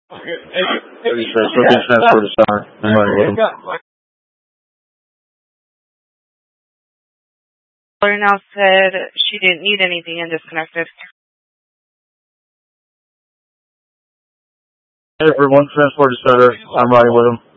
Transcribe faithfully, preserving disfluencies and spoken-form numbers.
thirty-six, looking transfer to center. I'm riding with him. Caller now said she didn't need anything and disconnected. Everyone, transport to center. I'm riding with him.